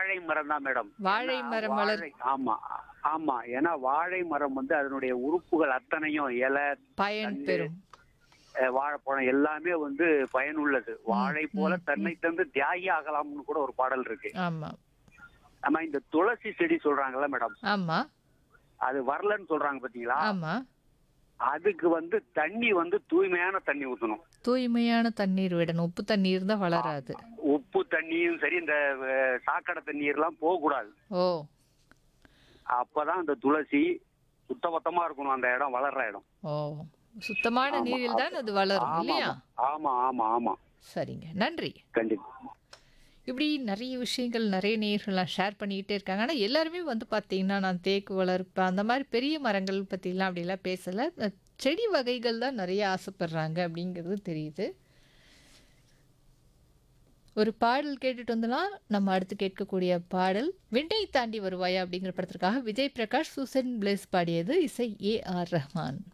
வாழை மரம் தான் மேடம். வாழை ஏன்னா மரம் வாழை ஆமா, ஆமா. ஏன்னா வாழை மரம் வந்து அதனுடைய உறுப்புகள் அத்தனையும் இலை, பயன் தண்டு, பெறும். வாழைப்பழம் எல்லாமே வந்து பயனுள்ளது. வாழை போல தன்னை தந்து தியாகி ஆகலாம்னு கூட ஒரு பாடல் இருக்கு. ஆமா, நம்ம இந்த துளசி செடி சொல்றாங்கல்ல மேடம், ஆமா, அது வரலன்னு சொல்றாங்க பாத்தீங்களா? ஆமா. அதுக்கு வந்து தண்ணி வந்து தூய்மையான தண்ணி ஊத்தணும். தூய்மையான தண்ணீர் விடணும். உப்பு தண்ணீர் தான் வளராது. உப்பு தண்ணியும் சரி, இந்த சாக்கடை தண்ணீர்லாம் போகக்கூடாது. ஓ! அப்பதான் அந்த துளசி சுத்தபத்தமா இருக்கணும், அந்த இடம் வளர்ற இடம். ஓ! சுத்தமான ஆமா. நீரில் தான் அது வளரும் ஆமா, இல்லையா? ஆமா, ஆமா, ஆமா. சரிங்க. நன்றி. கண்டிப்பா. இப்படி நிறைய விஷயங்கள் நிறைய நேயர்கள்லாம் ஷேர் பண்ணிக்கிட்டே இருக்காங்க. ஆனா எல்லாருமே வந்து பார்த்தீங்கன்னா, நான் தேக்கு வளர்ப்பேன், அந்த மாரி பெரிய மரங்கள் பத்திலாம் அப்படிலாம் பேசல. செடி வகைகள் தான் நிறைய ஆசைப்படுறாங்க அப்படிங்கிறது தெரியுது. ஒரு பாடல் கேட்டுட்டு வந்துலாம். நம்ம அடுத்து கேட்கக்கூடிய பாடல் "விண்ணை தாண்டி வருவாயா" அப்படிங்கிற படத்திற்காக விஜய் பிரகாஷ், சூசன் பிளேஸ் பாடியது. இசை ஏ.ஆர். ரஹ்மான்.